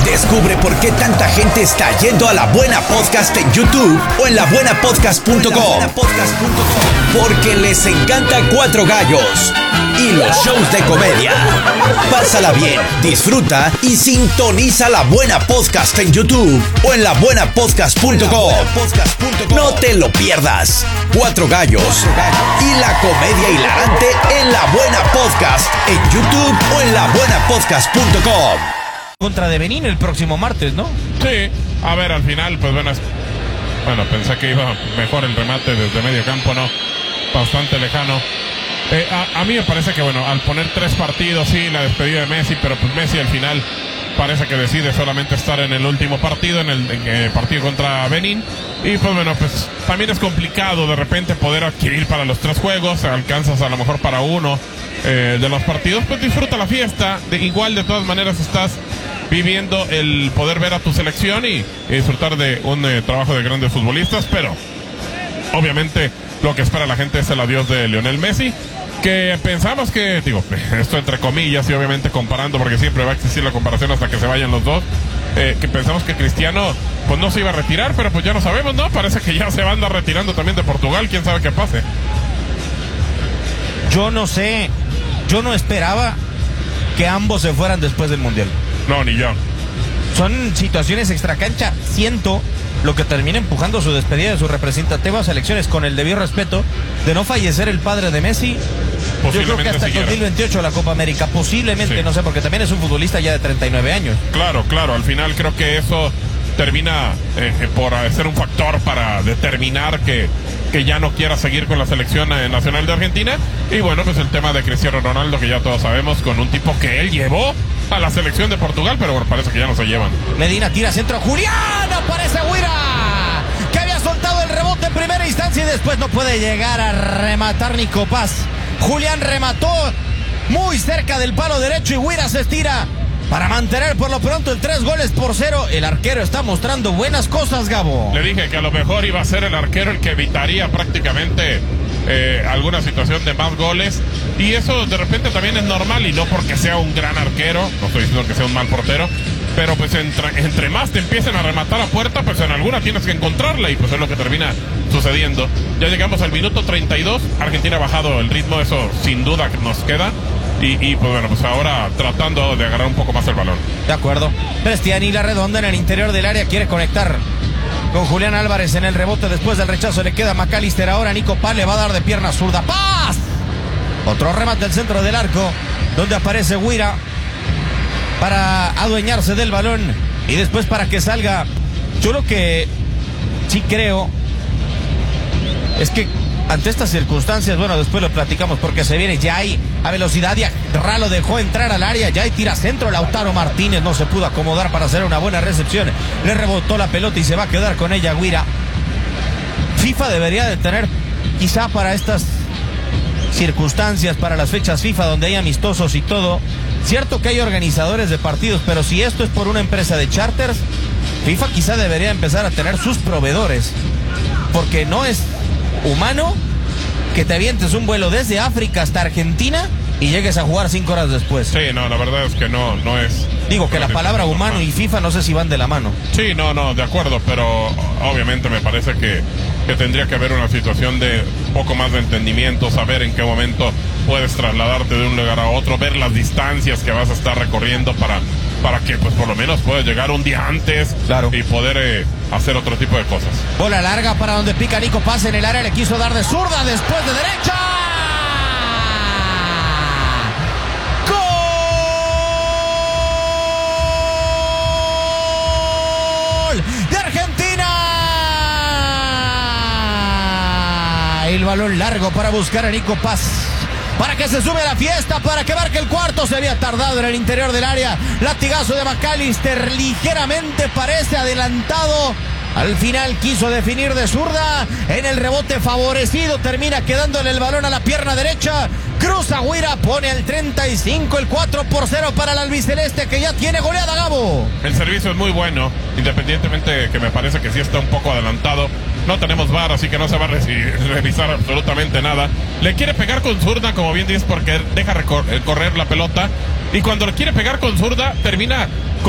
Descubre por qué tanta gente está yendo a La Buena Podcast en YouTube o en labuenapodcast.com. Porque les encanta Cuatro Gallos y los shows de comedia. Pásala bien, disfruta y sintoniza La Buena Podcast en YouTube o en labuenapodcast.com. No te lo pierdas. Cuatro Gallos y la comedia hilarante en La Buena Podcast en YouTube o en labuenapodcast.com. Contra de Benín el próximo martes, ¿no? Sí, a ver, al final, pues bueno, pensé que iba mejor el remate desde medio campo, ¿no? Bastante lejano. A mí me parece que, bueno, al poner 3 partidos, sí, la despedida de Messi, pero pues Messi al final parece que decide solamente estar en el último partido, en el partido contra Benín. Y pues bueno, pues también es complicado de repente poder adquirir para los 3 juegos, alcanzas a lo mejor para uno de los partidos, pues disfruta la fiesta, igual de todas maneras estás viviendo el poder ver a tu selección y disfrutar de un trabajo de grandes futbolistas, pero obviamente lo que espera la gente es el adiós de Lionel Messi, que pensamos que, digo, esto entre comillas y obviamente comparando, porque siempre va a existir la comparación hasta que se vayan los dos, que pensamos que Cristiano pues no se iba a retirar, pero pues ya no sabemos, ¿no? Parece que ya se va a andar retirando también de Portugal, quién sabe qué pase. Yo no sé, yo no esperaba que ambos se fueran después del Mundial. No, ni yo. Son situaciones extracancha. Siento lo que termina empujando su despedida de su representativa selecciones, con el debido respeto de no fallecer el padre de Messi. Yo creo que hasta el 2028 la Copa América, posiblemente, sí. No sé, porque también es un futbolista ya de 39 años. Claro, al final creo que eso termina por ser un factor para determinar que ya no quiera seguir con la selección nacional de Argentina. Y bueno, pues el tema de Cristiano Ronaldo, que ya todos sabemos, con un tipo que él llevó a la selección de Portugal, pero bueno, parece que ya no se llevan. Medina tira centro, Julián, aparece Guira, que había soltado el rebote en primera instancia y después no puede llegar a rematar Nico Paz. Julián remató muy cerca del palo derecho y Guira se estira para mantener por lo pronto el 3-0. El arquero está mostrando buenas cosas, Gabo. Le dije que a lo mejor iba a ser el arquero el que evitaría prácticamente alguna situación de más goles, y eso de repente también es normal, y no porque sea un gran arquero, no estoy diciendo que sea un mal portero, pero pues entre más te empiecen a rematar a puerta, pues en alguna tienes que encontrarla, y pues es lo que termina sucediendo. Ya llegamos al minuto 32, Argentina ha bajado el ritmo, eso sin duda que nos queda. Y pues bueno, pues ahora tratando de agarrar un poco más el balón. De acuerdo. Prestiani, la redonda en el interior del área, quiere conectar con Julián Álvarez en el rebote. Después del rechazo le queda McAllister. Ahora Nico Paz le va a dar de pierna zurda. ¡Paz! Otro remate al centro del arco, donde aparece Guira para adueñarse del balón y después para que salga. Yo lo que sí creo es que ante estas circunstancias, bueno, después lo platicamos porque se viene Jai a velocidad y Ralo dejó entrar al área. Jai tira centro, Lautaro Martínez no se pudo acomodar para hacer una buena recepción. Le rebotó la pelota y se va a quedar con ella Guira. FIFA debería de tener, quizá para estas circunstancias, para las fechas FIFA donde hay amistosos y todo, cierto que hay organizadores de partidos, pero si esto es por una empresa de charters, FIFA quizá debería empezar a tener sus proveedores, porque no es humano que te avientes un vuelo desde África hasta Argentina y llegues a jugar 5 horas después. Sí, no, la verdad es que no es. Digo que la palabra humano y FIFA no sé si van de la mano. Sí, no, de acuerdo, pero obviamente me parece que tendría que haber una situación de poco más de entendimiento, saber en qué momento puedes trasladarte de un lugar a otro, ver las distancias que vas a estar recorriendo para que pues por lo menos puedas llegar un día antes, claro, y poder hacer otro tipo de cosas. Bola larga para donde pica Nico Paz en el área, le quiso dar de zurda, después de derecha. ¡Gol de Argentina! El balón largo para buscar a Nico Paz, para que se sube a la fiesta, para que marque el cuarto. Se había tardado en el interior del área. Latigazo de McAllister, ligeramente parece adelantado. Al final quiso definir de zurda. En el rebote favorecido termina quedándole el balón a la pierna derecha. Cruza Guira, pone al 35 el 4-0 para el albiceleste, que ya tiene goleada, Gabo. El servicio es muy bueno, independientemente que me parece que sí está un poco adelantado. No tenemos VAR, así que no se va a revisar absolutamente nada. Le quiere pegar con zurda, como bien dices, porque deja correr la pelota. Y cuando le quiere pegar con zurda, termina